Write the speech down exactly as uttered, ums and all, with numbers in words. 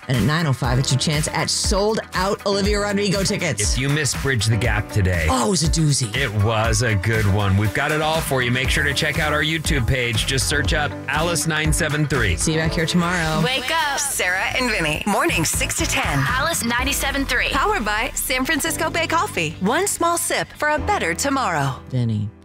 And at nine oh five, it's your chance at sold-out Olivia Rodrigo tickets. If you missed Bridge the Gap today. Oh, it was a doozy. It was a good one. We've got it all for you. Make sure to check out our YouTube page. Just search up Alice nine seven three. See you back here tomorrow. Wake up. Sarah and Vinny. Mornings six to ten. Alice ninety-seven point three. Powered by San Francisco Bay Coffee. One small sip for a better tomorrow. Vinny,